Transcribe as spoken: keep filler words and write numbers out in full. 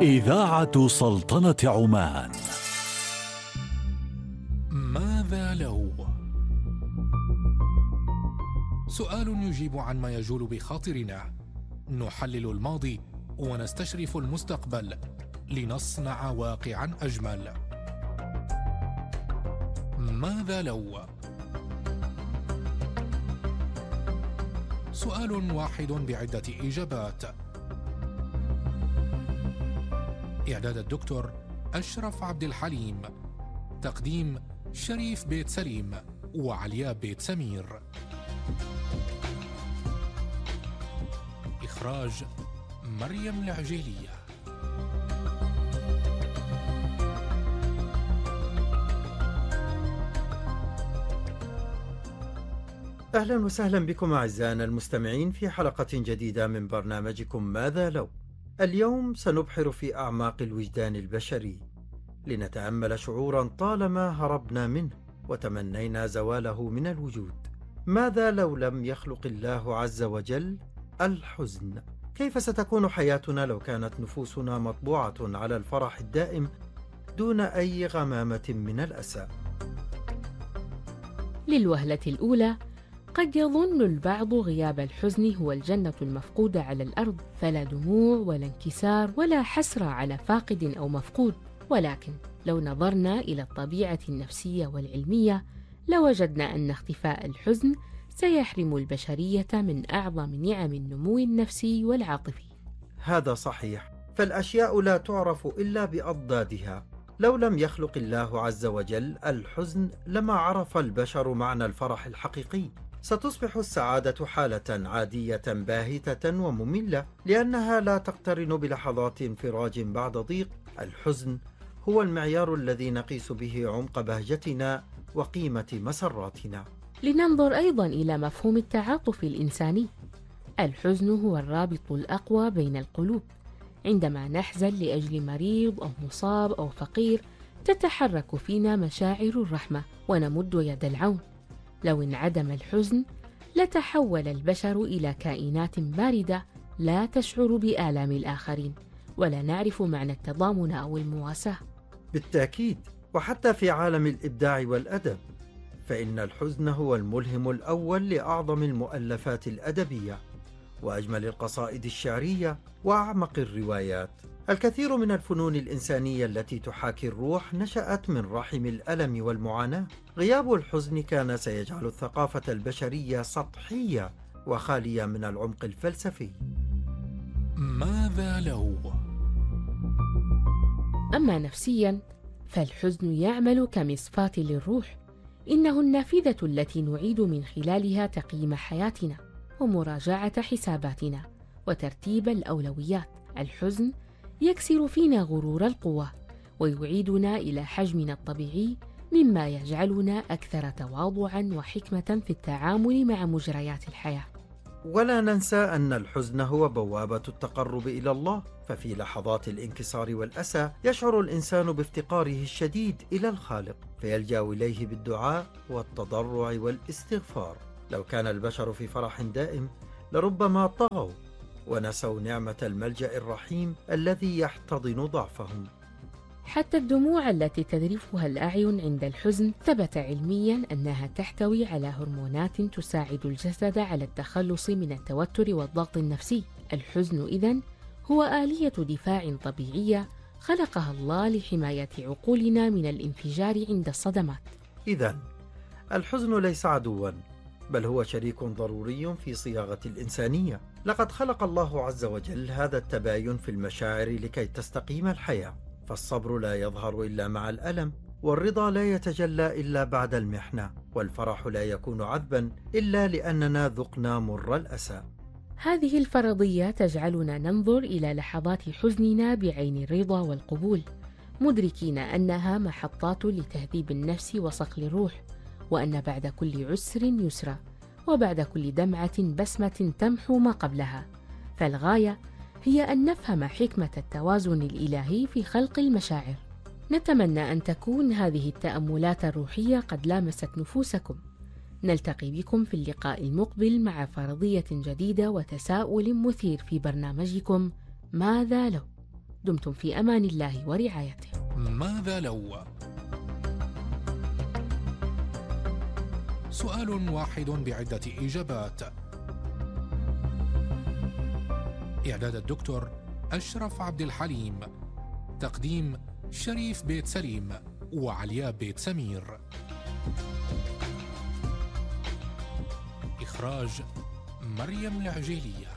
إذاعة سلطنة عمان. ماذا لو؟ سؤال يجيب عن ما يجول بخاطرنا. نحلل الماضي ونستشرف المستقبل لنصنع واقعا أجمل. ماذا لو؟ سؤال واحد بعدة إجابات. إعداد الدكتور أشرف عبد الحليم. تقديم شريف بيت سليم وعليا بيت سمير. إخراج مريم العجيلية. أهلا وسهلا بكم أعزائنا المستمعين في حلقة جديدة من برنامجكم ماذا لو. اليوم سنبحر في أعماق الوجدان البشري لنتأمل شعورا طالما هربنا منه وتمنينا زواله من الوجود. ماذا لو لم يخلق الله عز وجل الحزن؟ كيف ستكون حياتنا لو كانت نفوسنا مطبوعة على الفرح الدائم دون أي غمامة من الأسى؟ للوهلة الأولى قد يظن البعض غياب الحزن هو الجنة المفقودة على الأرض، فلا دموع ولا انكسار ولا حسرة على فاقد أو مفقود. ولكن لو نظرنا إلى الطبيعة النفسية والعلمية لوجدنا أن اختفاء الحزن سيحرم البشرية من أعظم نعم النمو النفسي والعاطفي. هذا صحيح، فالأشياء لا تعرف إلا بأضدادها. لو لم يخلق الله عز وجل الحزن لما عرف البشر معنى الفرح الحقيقي. ستصبح السعادة حالة عادية باهتة ومملة لأنها لا تقترن بلحظات انفراج بعد ضيق. الحزن هو المعيار الذي نقيس به عمق بهجتنا وقيمة مسراتنا. لننظر أيضا إلى مفهوم التعاطف الإنساني. الحزن هو الرابط الأقوى بين القلوب. عندما نحزن لأجل مريض أو مصاب أو فقير تتحرك فينا مشاعر الرحمة ونمد يد العون. لو انعدم الحزن لتحول البشر إلى كائنات باردة لا تشعر بآلام الآخرين ولا نعرف معنى التضامن أو المواساة. بالتأكيد، وحتى في عالم الإبداع والأدب فإن الحزن هو الملهم الأول لأعظم المؤلفات الأدبية وأجمل القصائد الشعرية وأعمق الروايات. الكثير من الفنون الإنسانية التي تحاكي الروح نشأت من رحم الألم والمعاناة. غياب الحزن كان سيجعل الثقافة البشرية سطحية وخالية من العمق الفلسفي. ماذا لو؟ أما نفسيا فالحزن يعمل كمصفاة للروح. إنه النافذة التي نعيد من خلالها تقييم حياتنا ومراجعة حساباتنا وترتيب الأولويات. الحزن يكسر فينا غرور القوة ويعيدنا إلى حجمنا الطبيعي، مما يجعلنا أكثر تواضعا وحكمة في التعامل مع مجريات الحياة. ولا ننسى أن الحزن هو بوابة التقرب إلى الله، ففي لحظات الانكسار والأسى يشعر الإنسان بافتقاره الشديد إلى الخالق فيلجأ إليه بالدعاء والتضرع والاستغفار. لو كان البشر في فرح دائم لربما طغوا ونسوا نعمة الملجأ الرحيم الذي يحتضن ضعفهم. حتى الدموع التي تذرفها الأعين عند الحزن ثبت علميا أنها تحتوي على هرمونات تساعد الجسد على التخلص من التوتر والضغط النفسي. الحزن إذن هو آلية دفاع طبيعية خلقها الله لحماية عقولنا من الانفجار عند الصدمات. إذن الحزن ليس عدوا، بل هو شريك ضروري في صياغة الإنسانية. لقد خلق الله عز وجل هذا التباين في المشاعر لكي تستقيم الحياة. فالصبر لا يظهر إلا مع الألم، والرضا لا يتجلى إلا بعد المحنة، والفرح لا يكون عذبا إلا لأننا ذقنا مر الأسى. هذه الفرضية تجعلنا ننظر إلى لحظات حزننا بعين الرضا والقبول، مدركين أنها محطات لتهذيب النفس وصقل الروح، وأن بعد كل عسر يسرا، وبعد كل دمعة بسمة تمحو ما قبلها. فالغاية هي أن نفهم حكمة التوازن الإلهي في خلق المشاعر. نتمنى أن تكون هذه التأملات الروحية قد لامست نفوسكم. نلتقي بكم في اللقاء المقبل مع فرضية جديدة وتساؤل مثير في برنامجكم ماذا لو. دمتم في أمان الله ورعايته. ماذا لو؟ سؤال واحد بعدة إجابات. إعداد الدكتور أشرف عبد الحليم. تقديم شريف بيت سليم وعلياء بيت سمير. إخراج مريم العجيلية.